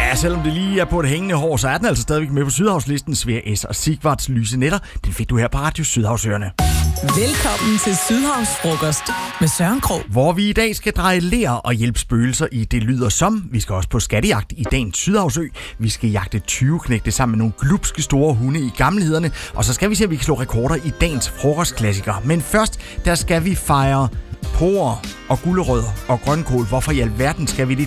Ja, selvom det lige er på det hængende hår, så er den altså stadigvæk med på Sydhavslisten. Svea S. og Sigvards Lyse Nætter. Den fik du her på Radio Sydhavsøerne. Velkommen til Sydhavsfrokost med Søren Krog. Hvor vi i dag skal dreje ler og hjælpe spøgelser i Det Lyder Som. Vi skal også på skattejagt i dagens Sydhavsø. Vi skal jagte 20-knægte sammen med nogle glupske store hunde i gammelhederne. Og så skal vi se, om vi kan slå rekorder i dagens frokostklassiker. Men først, der skal vi fejre porrer og gulerødder og grønkål. Hvorfor i alverden skal vi det?